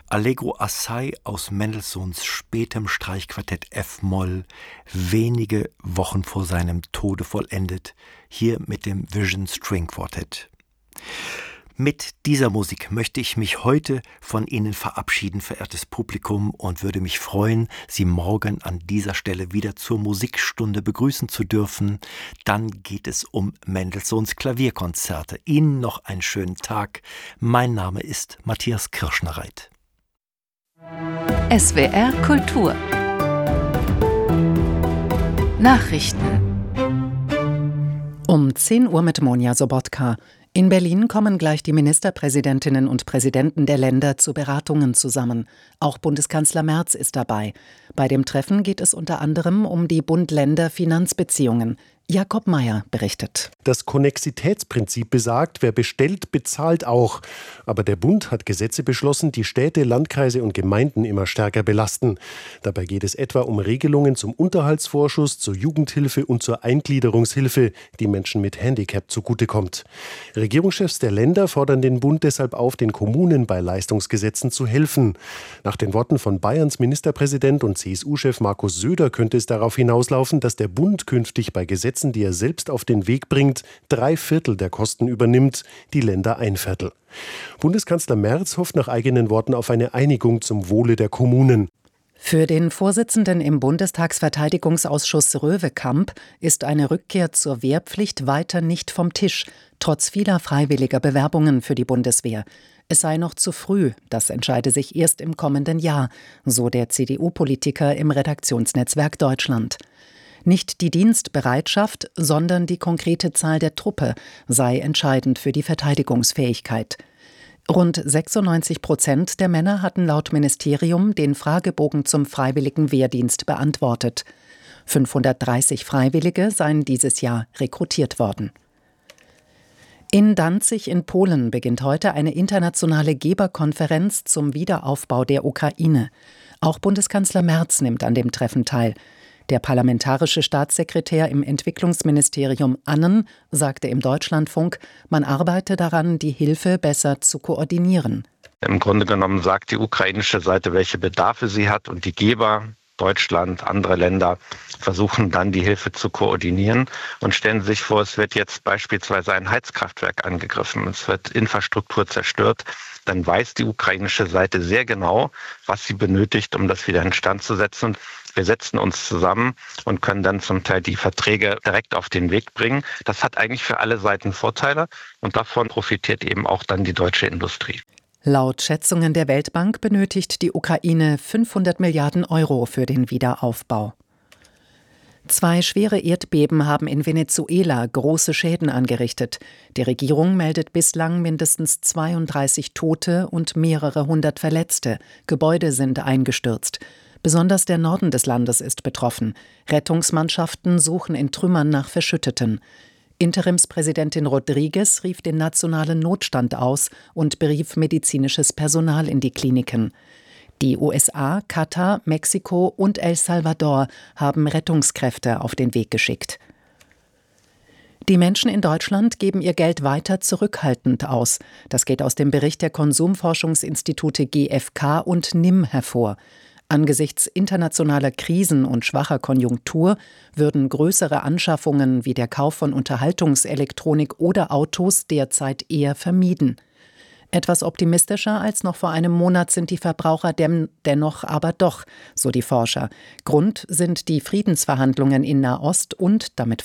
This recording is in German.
Allegro assai aus Mendelssohns spätem Streichquartett F-Moll, wenige Wochen vor seinem Tode vollendet, hier mit dem Vision String Quartett. Mit dieser Musik möchte ich mich heute von Ihnen verabschieden, verehrtes Publikum, und würde mich freuen, Sie morgen an dieser Stelle wieder zur Musikstunde begrüßen zu dürfen. Dann geht es um Mendelssohns Klavierkonzerte. Ihnen noch einen schönen Tag. Mein Name ist Matthias Kirschner-Reit. SWR Kultur Nachrichten um 10 Uhr mit Monja Sobotka. In Berlin kommen gleich die Ministerpräsidentinnen und Präsidenten der Länder zu Beratungen zusammen. Auch Bundeskanzler Merz ist dabei. Bei dem Treffen geht es unter anderem um die Bund-Länder-Finanzbeziehungen. Jakob Mayer berichtet. Das Konnexitätsprinzip besagt, wer bestellt, bezahlt auch. Aber der Bund hat Gesetze beschlossen, die Städte, Landkreise und Gemeinden immer stärker belasten. Dabei geht es etwa um Regelungen zum Unterhaltsvorschuss, zur Jugendhilfe und zur Eingliederungshilfe, die Menschen mit Handicap zugutekommt. Regierungschefs der Länder fordern den Bund deshalb auf, den Kommunen bei Leistungsgesetzen zu helfen. Nach den Worten von Bayerns Ministerpräsident und CSU-Chef Markus Söder könnte es darauf hinauslaufen, dass der Bund künftig bei Gesetzen, die er selbst auf den Weg bringt, 3/4 der Kosten übernimmt, die Länder 1/4. Bundeskanzler Merz hofft nach eigenen Worten auf eine Einigung zum Wohle der Kommunen. Für den Vorsitzenden im Bundestagsverteidigungsausschuss Röwekamp ist eine Rückkehr zur Wehrpflicht weiter nicht vom Tisch, trotz vieler freiwilliger Bewerbungen für die Bundeswehr. Es sei noch zu früh, das entscheide sich erst im kommenden Jahr, so der CDU-Politiker im Redaktionsnetzwerk Deutschland. Nicht die Dienstbereitschaft, sondern die konkrete Zahl der Truppe sei entscheidend für die Verteidigungsfähigkeit. Rund 96% der Männer hatten laut Ministerium den Fragebogen zum freiwilligen Wehrdienst beantwortet. 530 Freiwillige seien dieses Jahr rekrutiert worden. In Danzig in Polen beginnt heute eine internationale Geberkonferenz zum Wiederaufbau der Ukraine. Auch Bundeskanzler Merz nimmt an dem Treffen teil. Der parlamentarische Staatssekretär im Entwicklungsministerium Annen sagte im Deutschlandfunk, man arbeite daran, die Hilfe besser zu koordinieren. Im Grunde genommen sagt die ukrainische Seite, welche Bedarfe sie hat, und die Geber, Deutschland, andere Länder, versuchen dann die Hilfe zu koordinieren und stellen sich vor, es wird jetzt beispielsweise ein Heizkraftwerk angegriffen, es wird Infrastruktur zerstört. Dann weiß die ukrainische Seite sehr genau, was sie benötigt, um das wieder instand zu setzen. Wir setzen uns zusammen und können dann zum Teil die Verträge direkt auf den Weg bringen. Das hat eigentlich für alle Seiten Vorteile und davon profitiert eben auch dann die deutsche Industrie. Laut Schätzungen der Weltbank benötigt die Ukraine 500 Milliarden Euro für den Wiederaufbau. 2 schwere Erdbeben haben in Venezuela große Schäden angerichtet. Die Regierung meldet bislang mindestens 32 Tote und mehrere hundert Verletzte. Gebäude sind eingestürzt. Besonders der Norden des Landes ist betroffen. Rettungsmannschaften suchen in Trümmern nach Verschütteten. Interimspräsidentin Rodriguez rief den nationalen Notstand aus und berief medizinisches Personal in die Kliniken. Die USA, Katar, Mexiko und El Salvador haben Rettungskräfte auf den Weg geschickt. Die Menschen in Deutschland geben ihr Geld weiter zurückhaltend aus. Das geht aus dem Bericht der Konsumforschungsinstitute GfK und NIM hervor. Angesichts internationaler Krisen und schwacher Konjunktur würden größere Anschaffungen wie der Kauf von Unterhaltungselektronik oder Autos derzeit eher vermieden. Etwas optimistischer als noch vor einem Monat sind die Verbraucher dennoch aber doch, so die Forscher. Grund sind die Friedensverhandlungen in Nahost und damit